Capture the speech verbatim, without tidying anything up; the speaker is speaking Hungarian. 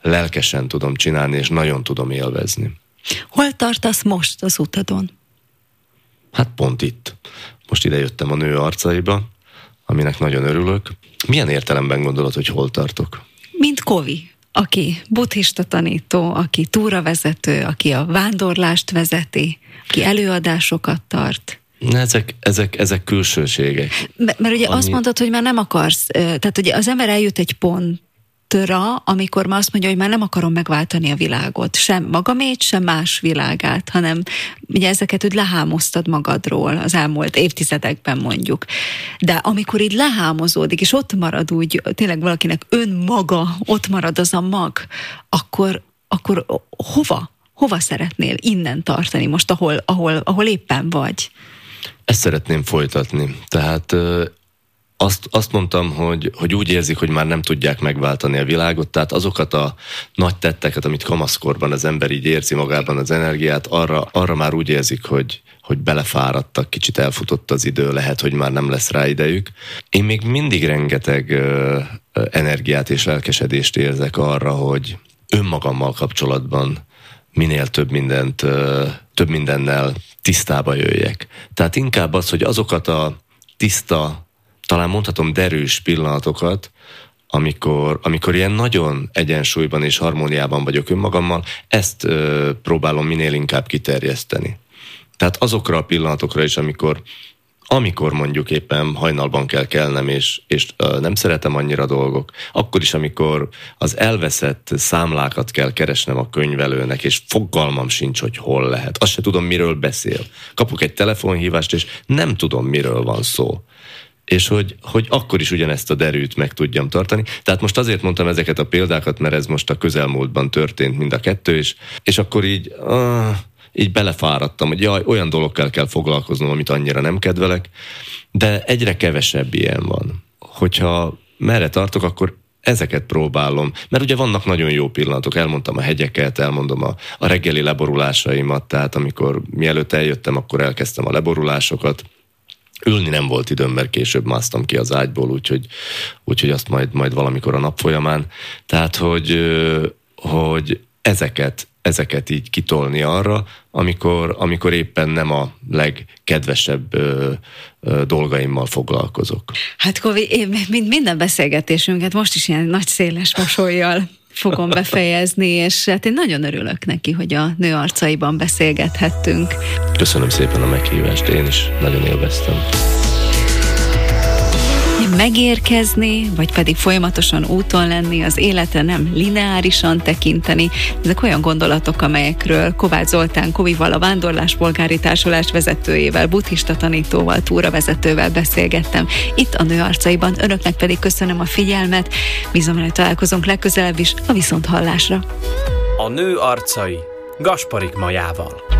lelkesen tudom csinálni, és nagyon tudom élvezni. Hol tartasz most az utadon? Hát pont itt. Most ide jöttem a Nő arcaiba, aminek nagyon örülök. Milyen értelemben gondolod, hogy hol tartok? Mint Kovi, aki buddhista tanító, aki túravezető, aki a vándorlást vezeti, aki előadásokat tart. Ezek, ezek, ezek külsőségek. Mert, mert ugye ami... azt mondod, hogy már nem akarsz, tehát ugye az ember eljut egy pontra, amikor már azt mondja, hogy már nem akarom megváltani a világot, sem magamét, sem más világát, hanem ugye ezeket úgy lehámoztad magadról az elmúlt évtizedekben mondjuk. De amikor így lehámozódik, és ott marad úgy, tényleg valakinek önmaga, ott marad az a mag, akkor, akkor hova? Hova szeretnél innen tartani most, ahol, ahol, ahol éppen vagy? Ezt szeretném folytatni. Tehát azt, azt mondtam, hogy, hogy úgy érzik, hogy már nem tudják megváltani a világot, tehát azokat a nagy tetteket, amit kamaszkorban az ember így érzi magában az energiát, arra, arra már úgy érzik, hogy, hogy belefáradtak, kicsit elfutott az idő, lehet, hogy már nem lesz rá idejük. Én még mindig rengeteg ö, ö, energiát és lelkesedést érzek arra, hogy önmagammal kapcsolatban minél több mindent, ö, több mindennel tisztába jöjjek. Tehát inkább az, hogy azokat a tiszta, talán mondhatom derűs pillanatokat, amikor, amikor ilyen nagyon egyensúlyban és harmóniában vagyok önmagammal, ezt ö, próbálom minél inkább kiterjeszteni. Tehát azokra a pillanatokra is, amikor, amikor mondjuk éppen hajnalban kell kelnem, és, és ö, nem szeretem annyira dolgok, akkor is, amikor az elveszett számlákat kell keresnem a könyvelőnek, és fogalmam sincs, hogy hol lehet. Azt se tudom, miről beszél. Kapok egy telefonhívást, és nem tudom, miről van szó. És hogy, hogy akkor is ugyanezt a derűt meg tudjam tartani. Tehát most azért mondtam ezeket a példákat, mert ez most a közelmúltban történt mind a kettő, és, és akkor így, ah, így belefáradtam, hogy jaj, olyan dolgokkal kell foglalkoznom, amit annyira nem kedvelek, de egyre kevesebb ilyen van. Hogyha merre tartok, akkor ezeket próbálom. Mert ugye vannak nagyon jó pillanatok, elmondtam a hegyeket, elmondom a, a reggeli leborulásaimat, tehát amikor mielőtt eljöttem, akkor elkezdtem a leborulásokat. Ülni nem volt időm, mert később másztam ki az ágyból, úgyhogy, úgyhogy azt majd, majd valamikor a nap folyamán. Tehát, hogy, hogy ezeket, ezeket így kitolni arra, amikor, amikor éppen nem a legkedvesebb ö, ö, dolgaimmal foglalkozok. Hát Kovi, én minden beszélgetésünket most is ilyen nagy széles mosollyal fogom befejezni, és hát én nagyon örülök neki, hogy a Nő arcaiban beszélgethettünk. Köszönöm szépen a meghívást, én is nagyon élveztem. Megérkezni, vagy pedig folyamatosan úton lenni, az életre nem lineárisan tekinteni. Ezek olyan gondolatok, amelyekről Kovács Zoltán Kovival, a Vándorláspolgári Társulás vezetőjével, buddhista tanítóval, túravezetővel beszélgettem. Itt a Nő arcaiban, önöknek pedig köszönöm a figyelmet. Bízom, hogy találkozunk legközelebb is a viszonthallásra. A Nő arcai Gasparik Majával.